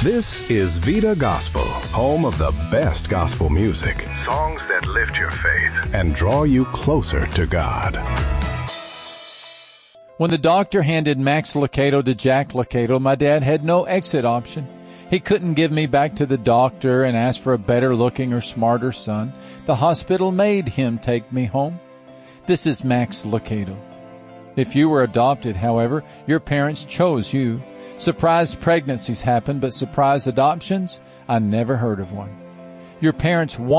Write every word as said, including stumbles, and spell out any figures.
This is Vita Gospel, home of the best gospel music, songs that lift your faith and draw you closer to God. When the doctor handed Max Lucado to Jack Lucado, my dad had no exit option. He couldn't give me back to the doctor and ask for a better-looking or smarter son. The hospital made him take me home. This is Max Lucado. If you were adopted, however, your parents chose you. Surprise pregnancies happen, but surprise adoptions, I never heard of one. Your parents want